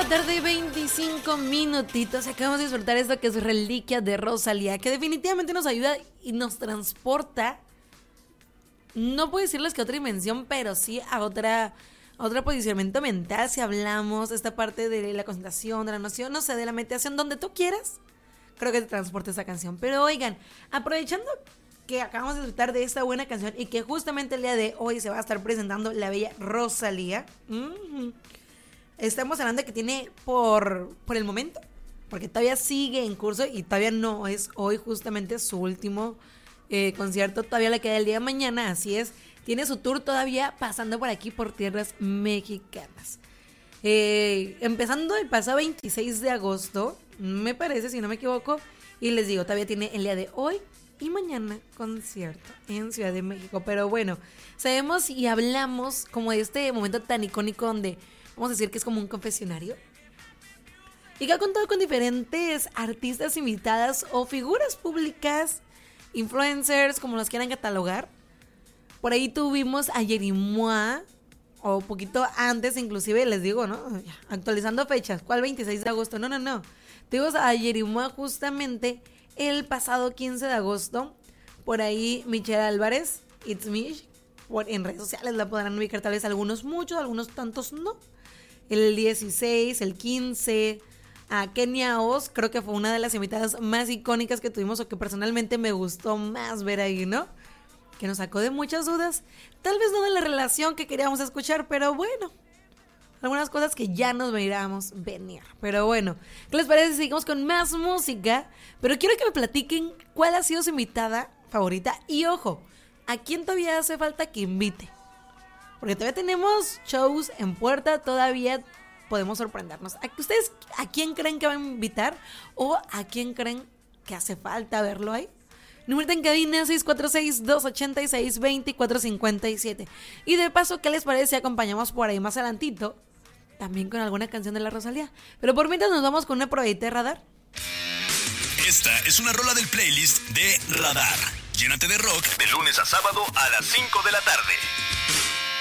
tarde, 25 minutitos. Acabamos de disfrutar esto que es Reliquia de Rosalía, que definitivamente nos ayuda y nos transporta. No puedo decirles que a otra dimensión, pero sí a otro posicionamiento mental. Si hablamos de esta parte de la concentración, de la noción, no sé, de la meditación, donde tú quieras, creo que te transporta esta canción. Pero oigan, aprovechando que acabamos de disfrutar de esta buena canción y que justamente el día de hoy se va a estar presentando la bella Rosalía. Estamos hablando de que tiene por el momento, porque todavía sigue en curso y todavía no es hoy justamente su último concierto, todavía le queda el día de mañana, así es, tiene su tour todavía pasando por aquí por tierras mexicanas. Empezando el pasado 26 de agosto, me parece, si no me equivoco, y les digo, todavía tiene el día de hoy y mañana concierto en Ciudad de México. Pero bueno, sabemos y hablamos como de este momento tan icónico donde vamos a decir que es como un confesionario y que ha contado con diferentes artistas invitadas o figuras públicas, influencers, como los quieran catalogar. Por ahí tuvimos a Yerimoa, o poquito antes inclusive, les digo, ¿no? Actualizando fechas, ¿cuál 26 de agosto? No. Tuvimos a Yerimoa justamente el pasado 15 de agosto. Por ahí Michelle Álvarez, It's Me, en redes sociales la podrán ubicar tal vez algunos muchos, algunos tantos no. El 16, el 15, a Kenia Oz, creo que fue una de las invitadas más icónicas que tuvimos o que personalmente me gustó más ver ahí, ¿no? Que nos sacó de muchas dudas, tal vez no de la relación que queríamos escuchar, pero bueno, algunas cosas que ya nos veíamos venir. Pero bueno, ¿qué les parece si seguimos con más música? Pero quiero que me platiquen cuál ha sido su invitada favorita y ojo, ¿a quién todavía hace falta que invite? Porque todavía tenemos shows en puerta, todavía podemos sorprendernos. ¿Ustedes a quién creen que va a invitar? ¿O a quién creen que hace falta verlo ahí? Número en cabina 646-286-2457. Y de paso, ¿qué les parece si acompañamos por ahí más adelantito? También con alguna canción de la Rosalía. Pero por mientras nos vamos con una probadita de Radar. Esta es una rola del playlist de Radar. Llénate de rock de lunes a sábado a las 5 de la tarde.